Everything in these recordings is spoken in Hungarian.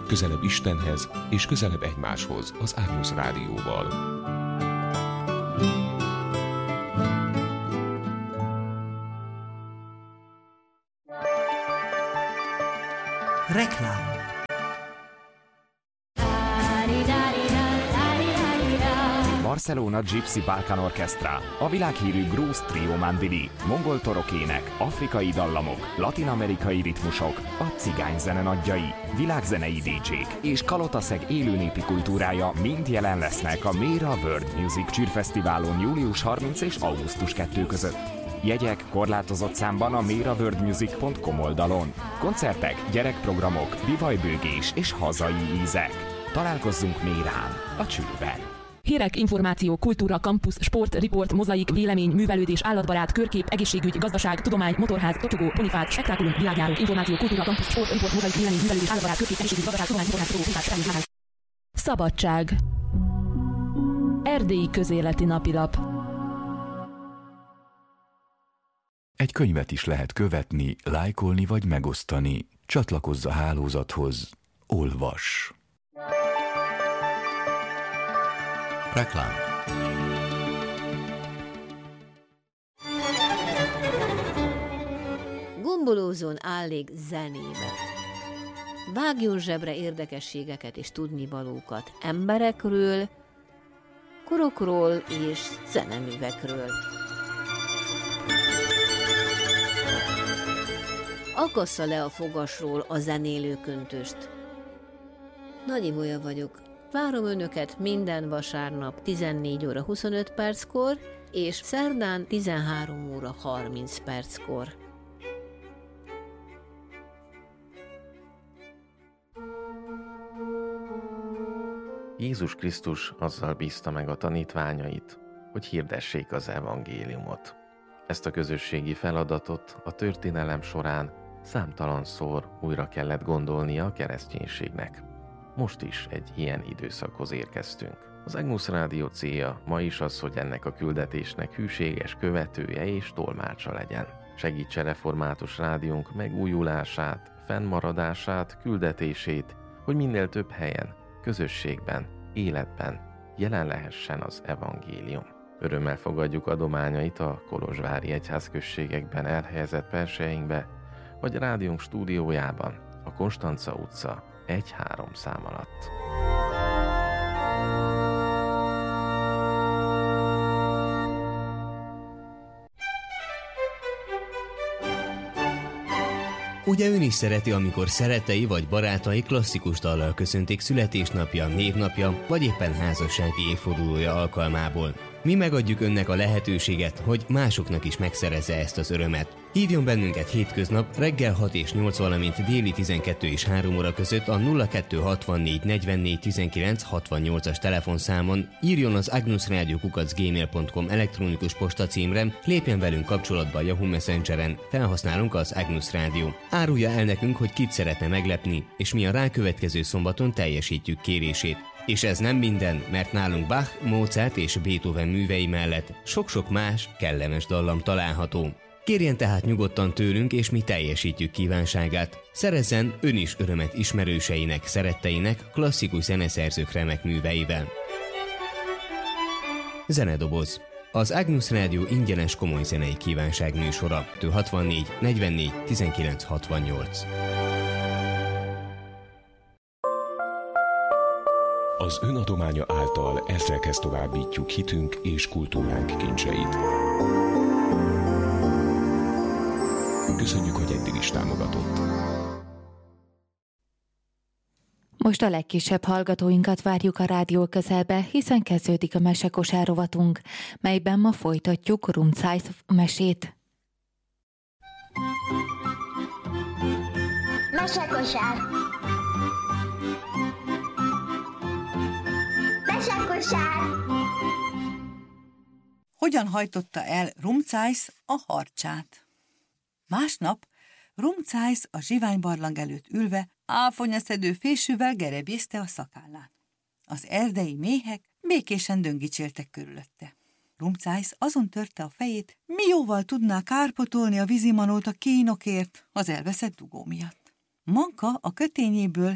Közelebb Istenhez és közelebb egymáshoz az Agnus Rádióval. Reklám. Barcelona Gypsy Balkan Orchestra, a világhírű grúz trio mandili, mongol torokének, afrikai dallamok, latin-amerikai ritmusok, a cigányzene nagyjai, világzenei DJ-k és Kalotaszeg élőnépi kultúrája mind jelen lesznek a Mera World Music Csűrfesztiválon július 30 és augusztus 2 között. Jegyek korlátozott számban a meraworldmusic.com oldalon. Koncertek, gyerekprogramok, bivajbőgés és hazai ízek. Találkozzunk Mérán, a Csűrben. Hírek, információ, kultúra, kampusz, sport, riport, mozaik, vélemény, művelődés, állatbarát, körkép, egészségügy, gazdaság, tudomány, motorház, totyogó, ponifát, spektákulum, világjáró, információ, kultúra, kampusz, sport, riport, mozaik, vélemény, művelődés, állatbarát, körkép, egészségügy, gazdaság, tudomány, motorház, totyogó, ponifát, spektákulum. Szabadság. Erdélyi közéleti napilap. Egy könyvet is lehet követni, lájkolni vagy megosztani. Csatlakozz a hálózathoz. Olvass! Reklám. Gombolózzon állék zenébe. Vágjon zsebre érdekességeket és tudnivalókat emberekről, korokról és zeneművekről. Akassza le a fogasról a zenélő köntöst. Nagy Ibolya vagyok. Várom Önöket minden vasárnap 14 óra 25 perckor, és szerdán 13 óra 30 perckor. Jézus Krisztus azzal bízta meg a tanítványait, hogy hirdessék az evangéliumot. Ezt a közösségi feladatot a történelem során számtalanszor újra kellett gondolnia a kereszténységnek. Most is egy ilyen időszakhoz érkeztünk. Az Agnus Rádió célja ma is az, hogy ennek a küldetésnek hűséges követője és tolmácsa legyen. Segítse református rádiónk megújulását, fennmaradását, küldetését, hogy minél több helyen, közösségben, életben jelen lehessen az evangélium. Örömmel fogadjuk adományait a kolozsvári egyházközségekben elhelyezett perseinkbe, vagy rádiónk stúdiójában, a Konstanca utca 1-3 szám alatt. Ugye ön is szereti, amikor szerettei vagy barátai klasszikus dallal köszöntik születésnapja, névnapja, vagy éppen házassági évfordulója alkalmából. Mi megadjuk önnek a lehetőséget, hogy másoknak is megszerezze ezt az örömet. Hívjon bennünket hétköznap reggel 6 és 8, valamint déli 12 és 3 óra között a 0264 44 19 68-as telefonszámon, írjon az agnusradio@gmail.com elektronikus postacímre, lépjen velünk kapcsolatba a Yahoo Messengeren, felhasználunk az Agnus Rádió. Árulja el nekünk, hogy kit szeretne meglepni, és mi a rákövetkező szombaton teljesítjük kérését. És ez nem minden, mert nálunk Bach, Mozart és Beethoven művei mellett sok-sok más, kellemes dallam található. Kérjen tehát nyugodtan tőlünk, és mi teljesítjük kívánságát. Szerezzen ön is örömet ismerőseinek, szeretteinek, klasszikus zeneszerzők remek műveivel. Zenedoboz. Az Agnus Rádió ingyenes komoly zenei kívánság műsora. 64 44 19 68. Az ön adománya által ezrekhez továbbítjuk hitünk és kultúránk kincseit. Köszönjük, hogy eddig is támogatott. Most a legkisebb hallgatóinkat várjuk a rádió közelbe, hiszen kezdődik a mesekosár rovatunk, melyben ma folytatjuk Rumcájsz mesét. Mesekosár. Mesekosár. Hogyan hajtotta el Rumcájsz a harcsát? Másnap Rumcájsz a zsiványbarlang előtt ülve áfonyaszedő fésűvel gerebjézte a szakállát. Az erdei méhek békésen döngicséltek körülötte. Rumcájsz azon törte a fejét, mi jóval tudná kárpotolni a vízimanót a kínokért az elveszett dugó miatt. Manka a kötényéből egy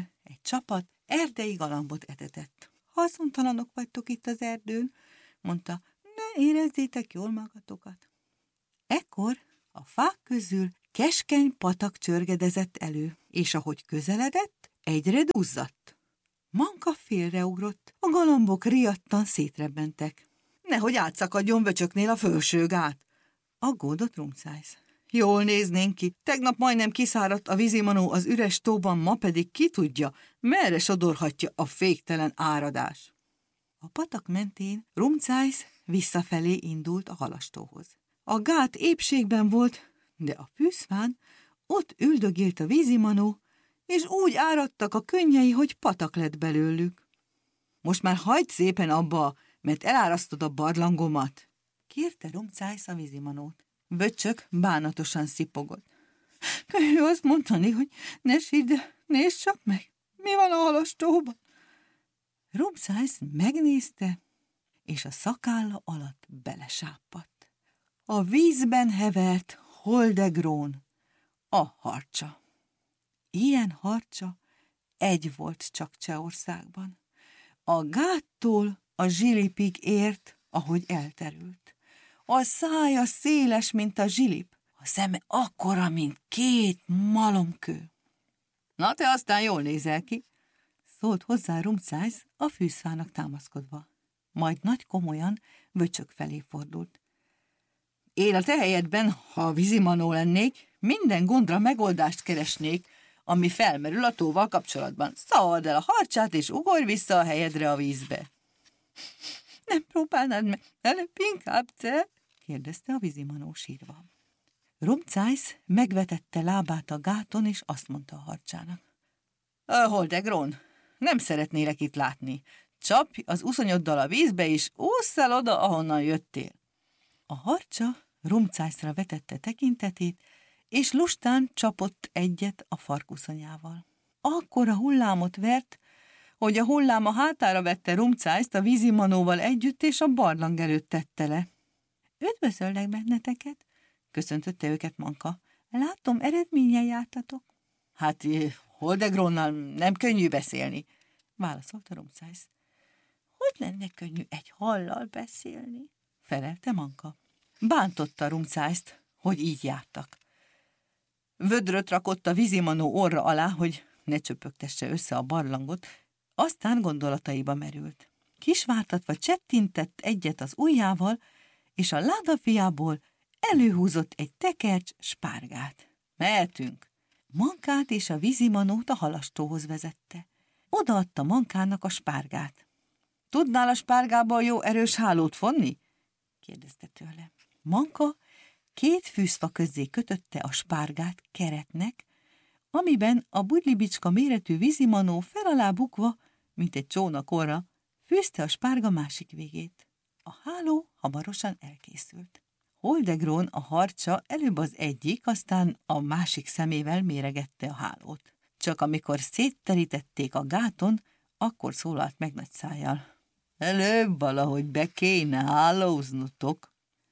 csapat erdei galambot etetett. Haszontalanok vagytok itt az erdőn, mondta, ne érezzétek jól magatokat. Ekkor a fák közül keskeny patak csörgedezett elő, és ahogy közeledett, egyre duzzadt. Manka félreugrott, a galambok riadtan szétrebbentek. Nehogy átszakadjon Vöcsöknél a fölső gát, aggódott Rumcájsz. Jól néznénk ki, tegnap majdnem kiszáradt a vízimanó az üres tóban, ma pedig ki tudja, merre sodorhatja a féktelen áradás. A patak mentén Rumcájsz visszafelé indult a halastóhoz. A gát épségben volt, de a fűszfán ott üldögélt a vízimanó, és úgy áradtak a könnyei, hogy patak lett belőlük. Most már hagyd szépen abba, mert elárasztod a barlangomat, kérte Rumcájsz a vízimanót. Vöcsök bánatosan szipogott. Könnyű azt mondani, hogy ne sídd, nézd csak meg, mi van a halastóban. Rumcájsz megnézte, és a szakálla alatt belesápadt. A vízben hevert Holdegrón, a harcsa. Ilyen harcsa egy volt csak Csehországban. A gáttól a zsilipig ért, ahogy elterült. A szája széles, mint a zsilip, a szeme akkora, mint 2 malomkő. Na, te aztán jól nézel ki, szólt hozzá Rumcájsz a fűszfának támaszkodva. Majd nagy komolyan Vöcsök felé fordult. Én a te helyedben, ha vízimanó lennék, minden gondra megoldást keresnék, ami felmerül a tóval kapcsolatban. Szavald el a harcsát, és ugorj vissza a helyedre a vízbe. Nem próbálnád meg, előbb inkább te? kérdezte a vízimanó sírva. Rumcájsz megvetette lábát a gáton, és azt mondta a harcsának. Holdegrón, nem szeretnélek itt látni. Csapj az uszonyoddal a vízbe, és ússz el oda, ahonnan jöttél. A harcsa Rumcájszra vetette tekintetét, és lustán csapott egyet a farkuszonyával. Akkora hullámot vert, hogy a hullám a hátára vette Rumcájszt a vízimanóval együtt, és a barlang előtt tette le. Üdvözöllek benneteket, köszöntötte őket Manka. Látom, eredménnyel jártatok. Hát Holdegrónnal nem könnyű beszélni, válaszolta Rumcájsz. Hogy lenne könnyű egy hallal beszélni? Felelte Manka. Bántotta Rumcájszt, hogy így jártak. Vödröt rakott a vízimanó orra alá, hogy ne csöpögtesse össze a barlangot, aztán gondolataiba merült. Kisvártatva csettintett egyet az ujjával, és a ládafiából előhúzott egy tekercs spárgát. Mehetünk! Mankát és a vízimanót a halastóhoz vezette. Odaadta Mankának a spárgát. Tudnál a spárgából jó erős hálót fonni? kérdezte tőle. Manka 2 fűszfa közzé kötötte a spárgát keretnek, amiben a budlibicska méretű vízimanó fel alá bukva, mint egy csónak orra, fűzte a spárga másik végét. A háló hamarosan elkészült. Holdegrón a harcsa előbb az egyik, aztán a másik szemével méregette a hálót. Csak amikor szétterítették a gáton, akkor szólalt meg nagy szájjal. Előbb valahogy be kéne hálóznotok.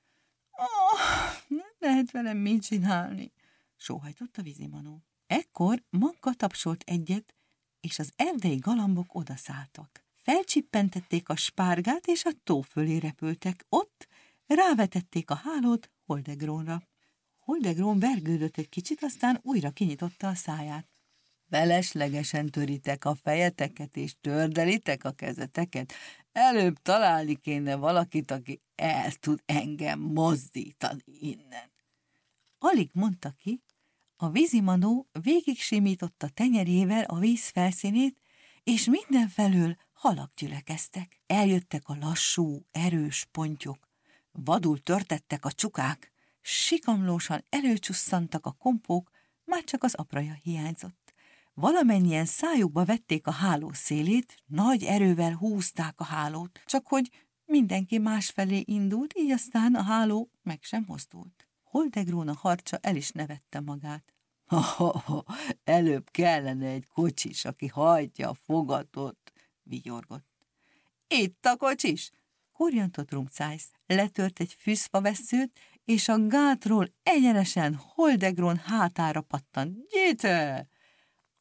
Nem lehet velem mit csinálni, sóhajtott a vízimanó. Ekkor Manka tapsolt egyet, és az erdei galambok odaszálltak. Felcsippentették a spárgát, és a tó fölé repültek. Ott rávetették a hálót Holdegrónra. Holdegrón vergődött egy kicsit, aztán újra kinyitotta a száját. Feleslegesen töritek a fejeteket, és tördelitek a kezeteket. Előbb találni kéne valakit, aki el tud engem mozdítani innen. Alig mondta ki, a vízimanó végig simította tenyerével a víz felszínét, és mindenfelől halak gyülekeztek. Eljöttek a lassú, erős pontyok, vadul törtettek a csukák, sikamlósan előcsusszantak a kompók, már csak az apraja hiányzott. Valamennyien szájukba vették a háló szélét, nagy erővel húzták a hálót, csak hogy mindenki másfelé indult, így aztán a háló meg sem mozdult. Holdegrón a harcsa el is nevette magát. Előbb kellene egy kocsis, aki hajtja a fogatot, vigyorgott. Itt a kocsis! Korjantott Rumcájsz, letört egy fűszfavesszőt, és a gátról egyenesen Holdegrón hátára pattant. Gyere!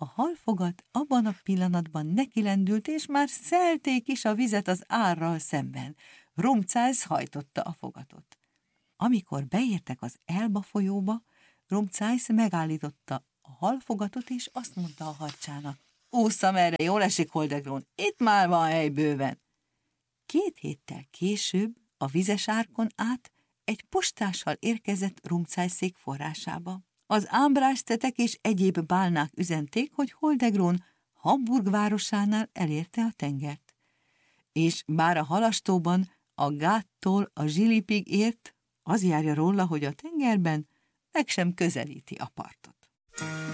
A halfogat abban a pillanatban nekilendült, és már szelték is a vizet az árral szemben. Rumcász hajtotta a fogatot. Amikor beértek az Elba folyóba, Rumcász megállította a halfogatot, és azt mondta a harcsának: ússzam erre, jól esik, Holdegrón, itt már van hely bőven. 2 héttel később a vizes árkon át egy postással érkezett Rumcászék forrásába. Az ámbrásztetek és egyéb bálnák üzenték, hogy Holdegrón Hamburg városánál elérte a tengert. És bár a halastóban a Gáttól a Zsilipig ért, az járja róla, hogy a tengerben meg sem közelíti a partot.